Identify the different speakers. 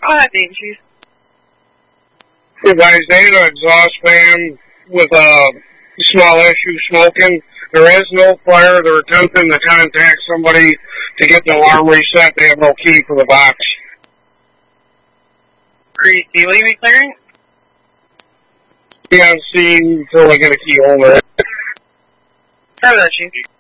Speaker 1: I'll have Dave Chief.
Speaker 2: Advise they had an exhaust fan with a small issue smoking. There is no fire. They're attempting to contact somebody to get the alarm reset. They have no key for the box.
Speaker 1: Crease, do you leave me clearing?
Speaker 2: Can't see until I get a key holder.
Speaker 1: Try that, Chief.